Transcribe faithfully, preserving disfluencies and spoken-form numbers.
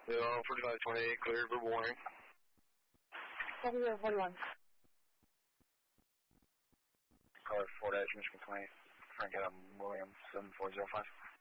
Zero forty-five twenty-eight, cleared for warning. Zero forty-one. Car four dash mission complaint. Frank Adam Williams seven four zero five.